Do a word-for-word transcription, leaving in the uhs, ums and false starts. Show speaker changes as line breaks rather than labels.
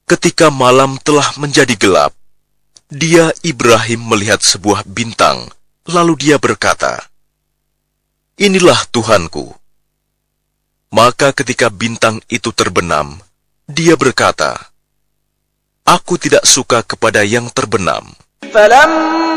Ketika malam telah menjadi gelap, dia Ibrahim melihat sebuah bintang, lalu dia berkata, "Inilah Tuhanku." Maka ketika bintang itu terbenam, dia berkata, "Aku tidak suka kepada yang terbenam."